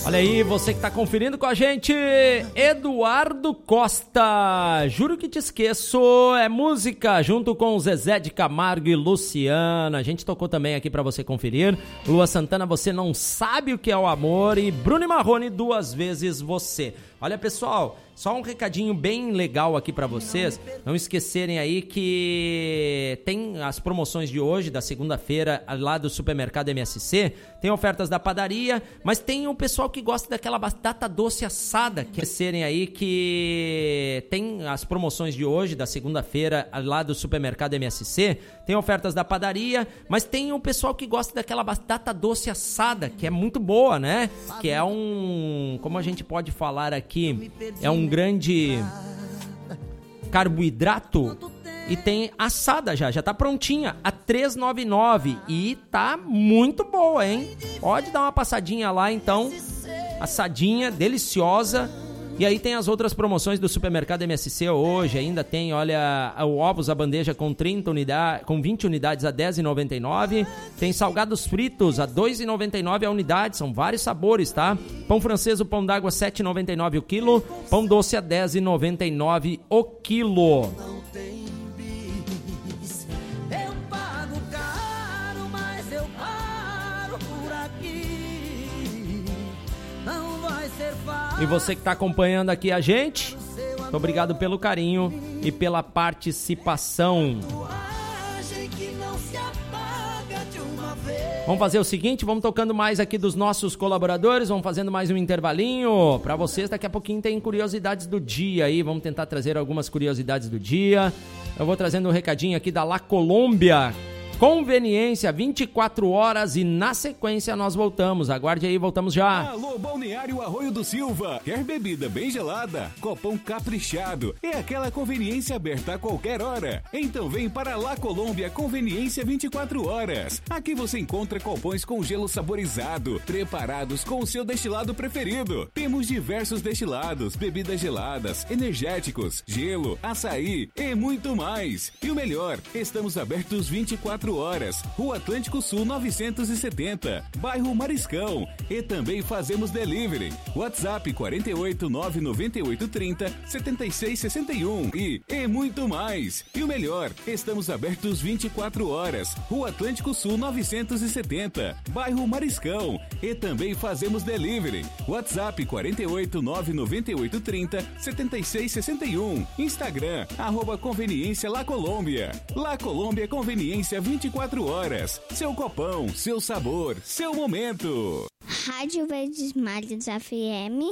Olha aí, você que tá conferindo com a gente, Eduardo Costa, Juro que Te Esqueço, é música, junto com Zezé de Camargo e Luciana. A gente tocou também aqui pra você conferir. Lua Santana, Você Não Sabe o que é o Amor, e Bruno e Marrone, Duas Vezes Você. Olha, pessoal, só um recadinho bem legal aqui pra vocês. Não esquecerem aí que tem as promoções de hoje, da segunda-feira, lá do Supermercado MSC. Tem ofertas da padaria, mas tem o pessoal que gosta daquela batata doce assada. Que esquecerem aí que tem as promoções de hoje, da segunda-feira, lá do Supermercado MSC. Tem ofertas da padaria, mas tem o pessoal que gosta daquela batata doce assada, que é muito boa, né? Que é como a gente pode falar aqui, é um grande carboidrato. E tem assada já tá prontinha, a R$3,99, e tá muito boa, hein? Pode dar uma passadinha lá, então, assadinha, deliciosa. E aí tem as outras promoções do Supermercado MSC hoje, ainda tem, olha, o ovos, a bandeja com 20 unidades a R$10,99, tem salgados fritos a R$2,99 a unidade, são vários sabores, tá? Pão francês, o pão d'água R$7,99 o quilo, pão doce a R$10,99 o quilo. E você que está acompanhando aqui a gente, muito obrigado pelo carinho e pela participação. Vamos fazer o seguinte, vamos tocando mais aqui dos nossos colaboradores, vamos fazendo mais um intervalinho para vocês. Daqui a pouquinho tem curiosidades do dia aí, vamos tentar trazer algumas curiosidades do dia. Eu vou trazendo um recadinho aqui da La Colômbia. Conveniência, 24 horas, e na sequência nós voltamos. Aguarde aí, voltamos já. Alô, Balneário Arroio do Silva. Quer bebida bem gelada? Copão caprichado. É aquela conveniência aberta a qualquer hora. Então vem para La Colômbia Conveniência 24 horas. Aqui você encontra copões com gelo saborizado, preparados com o seu destilado preferido. Temos diversos destilados, bebidas geladas, energéticos, gelo, açaí e muito mais. E o melhor, estamos abertos 24 horas, Rua Atlântico Sul 970, bairro Mariscão, e também fazemos delivery. WhatsApp 48 998 30 76 61 e muito mais. E o melhor, estamos abertos 24 horas, Rua Atlântico Sul 970, bairro Mariscão, e também fazemos delivery. WhatsApp 48 998 30 76 61, Instagram @conveniência La Colômbia. La Colômbia Conveniência 24 horas. Seu copão, seu sabor, seu momento. Rádio Verdes Mares FM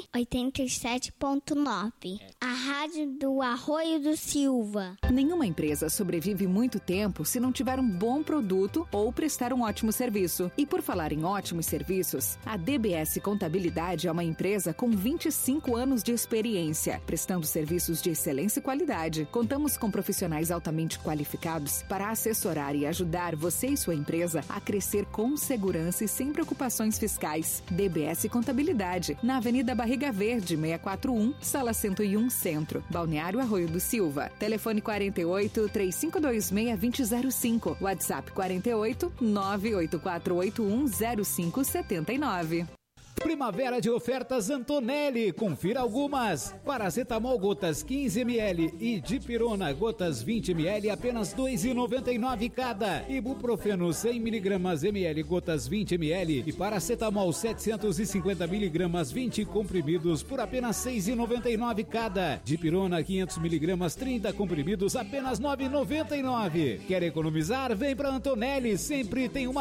87.9. A rádio do Arroio do Silva. Nenhuma empresa sobrevive muito tempo se não tiver um bom produto ou prestar um ótimo serviço. E por falar em ótimos serviços, a DBS Contabilidade é uma empresa com 25 anos de experiência, prestando serviços de excelência e qualidade. Contamos com profissionais altamente qualificados para assessorar e ajudar você e sua empresa a crescer com segurança e sem preocupações fiscais. DBS Contabilidade, na Avenida Barriga Verde, 641, Sala 101, Centro, Balneário Arroio do Silva. Telefone 48 3526 2005. WhatsApp 48 98481 0579. Primavera de ofertas Antonelli, confira algumas. Paracetamol gotas 15 ml e Dipirona gotas 20 ml apenas R$ 2,99 cada. Ibuprofeno 100 mg ml gotas 20 ml e paracetamol 750 mg 20 comprimidos por apenas R$ 6,99 cada. Dipirona 500 mg 30 comprimidos apenas R$ 9,99. Quer economizar? Vem para Antonelli, sempre tem uma